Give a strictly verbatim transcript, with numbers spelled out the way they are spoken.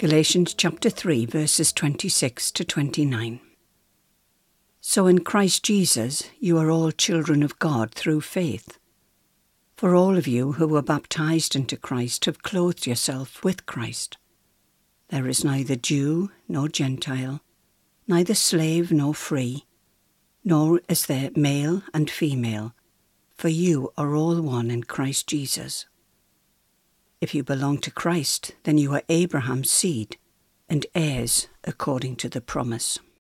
Galatians chapter three, verses twenty-six to twenty-nine. So in Christ Jesus you are all children of God through faith. For all of you who were baptized into Christ have clothed yourself with Christ. There is neither Jew nor Gentile, neither slave nor free, nor is there male and female, for you are all one in Christ Jesus. If you belong to Christ, then you are Abraham's seed and heirs according to the promise.